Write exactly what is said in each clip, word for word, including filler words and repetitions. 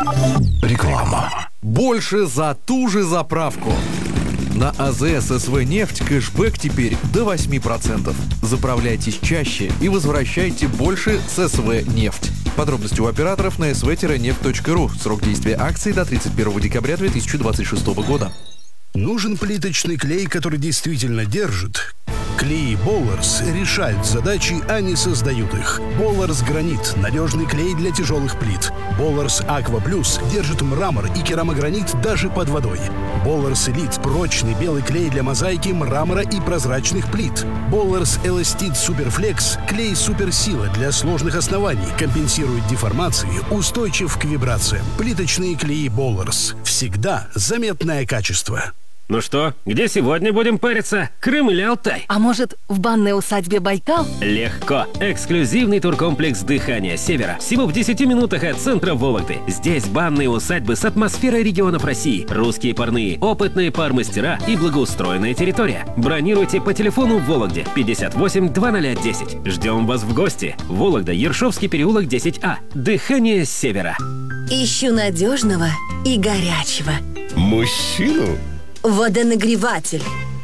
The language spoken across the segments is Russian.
Реклама. Больше за ту же заправку. На АЗС СВ «Нефть» кэшбэк теперь до восемь процентов. Заправляйтесь чаще и возвращайте больше с СВ «Нефть». Подробности у операторов на эс вэ нефть точка ру. Срок действия акции до тридцать первого декабря две тысячи двадцать шестого года. Нужен плиточный клей, который действительно держит? Клеи Болларс решают задачи, а не создают их. Болларс Гранит – надежный клей для тяжелых плит. Болларс Аква Плюс держит мрамор и керамогранит даже под водой. Болларс Элит – прочный белый клей для мозаики, мрамора и прозрачных плит. Болларс Эластит Суперфлекс – клей суперсила для сложных оснований, компенсирует деформации, устойчив к вибрациям. Плиточные клеи Болларс. Всегда заметное качество. Ну что, где сегодня будем париться? Крым или Алтай? А может, в банной усадьбе Байкал? Легко! Эксклюзивный туркомплекс «Дыхание Севера». Всего в десяти минутах от центра Вологды. Здесь банные усадьбы с атмосферой регионов России. Русские парные, опытные пармастера и благоустроенная территория. Бронируйте по телефону в Вологде пятьдесят восемь двадцать десять. Ждем вас в гости. Вологда, Ершовский переулок десять А. «Дыхание Севера». Ищу надежного и горячего. Мужчину? Водонагреватель.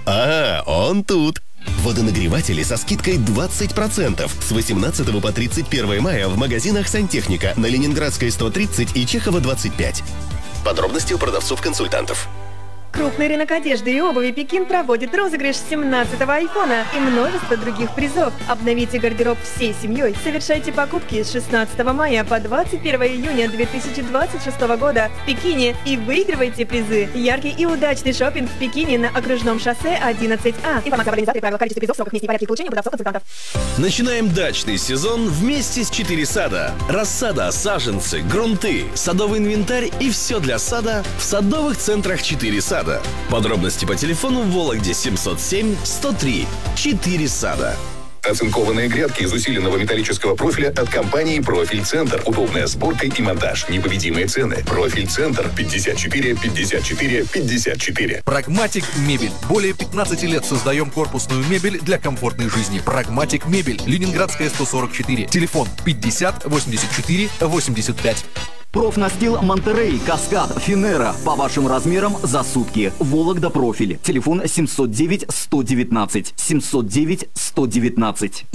А, он тут. Водонагреватели со скидкой двадцать процентов с восемнадцатого по тридцать первое мая в магазинах «Сантехника» на Ленинградской сто тридцать и Чехова двадцать пять. Подробности у продавцов-консультантов. Крупный рынок одежды и обуви «Пекин» проводит розыгрыш семнадцатого айфона и множество других призов. Обновите гардероб всей семьей. Совершайте покупки с шестнадцатого мая по двадцать первое июня две тысячи двадцать шестого года в Пекине и выигрывайте призы. Яркий и удачный шопинг в Пекине на окружном шоссе одиннадцать А. Информация об организаторе, правила, количество призов, сроках, месте и порядке получения у продавцов-консультантов. Начинаем дачный сезон вместе с четыре сада. Рассада, саженцы, грунты, садовый инвентарь и все для сада в садовых центрах четыре сада. Подробности по телефону в Вологде семьсот семь сто три. четыре сада. Оцинкованные грядки из усиленного металлического профиля от компании «Профиль Центр». Удобная сборка и монтаж. Непобедимые цены. «Профиль Центр» пятьдесят четыре пятьдесят четыре пятьдесят четыре. Прагматик Мебель. Более пятнадцати лет создаем корпусную мебель для комфортной жизни. Прагматик Мебель. Ленинградская сто сорок четыре. Телефон пятьдесят восемьдесят четыре восемьдесят пять. Профнастил Монтерей, Каскад, Финера. По вашим размерам за сутки. Вологда Профиль. Телефон семьсот девять сто девятнадцать. семьсот девять сто девятнадцать.